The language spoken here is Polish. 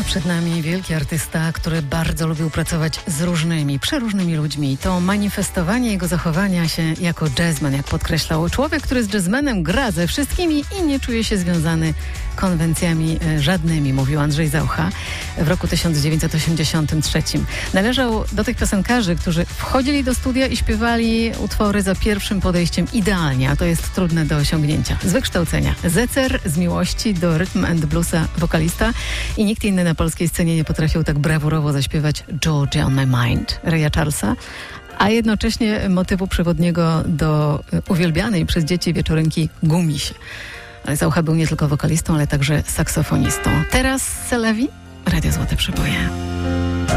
Przed nami wielki artysta, który bardzo lubił pracować z różnymi, przeróżnymi ludźmi. To manifestowanie jego zachowania się jako jazzman, jak podkreślał. Człowiek, który z jazzmanem gra ze wszystkimi i nie czuje się związany konwencjami żadnymi, mówił Andrzej Zaucha w roku 1983. Należał do tych piosenkarzy, którzy wchodzili do studia i śpiewali utwory za pierwszym podejściem idealnie, a to jest trudne do osiągnięcia. Z wykształcenia zecer, z miłości do rhythm and bluesa wokalista i nikt inny na polskiej scenie nie potrafił tak brawurowo zaśpiewać Georgia on My Mind Raya Charlesa, a jednocześnie motywu przewodniego do uwielbianej przez dzieci wieczorynki Gumisie. Ale Zaucha był nie tylko wokalistą, ale także saksofonistą. Teraz Selewi, Radio Złote Przeboje.